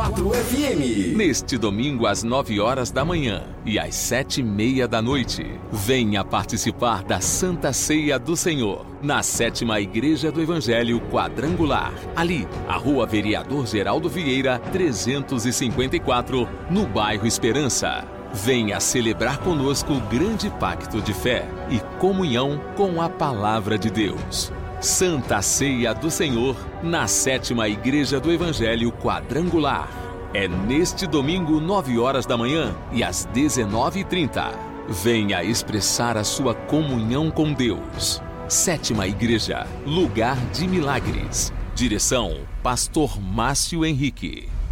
104 FM. Neste domingo às 9 horas da manhã e às 7h30 da noite, venha participar da Santa Ceia do Senhor, na 7ª Igreja do Evangelho Quadrangular, ali, a Rua Vereador Geraldo Vieira, 354, no bairro Esperança. Venha celebrar conosco o grande pacto de fé e comunhão com a Palavra de Deus. Santa Ceia do Senhor, na 7ª Igreja do Evangelho Quadrangular. É neste domingo, 9 horas da manhã e às 19h30. Venha expressar a sua comunhão com Deus. 7ª Igreja, lugar de milagres. Direção, Pastor Márcio Henrique.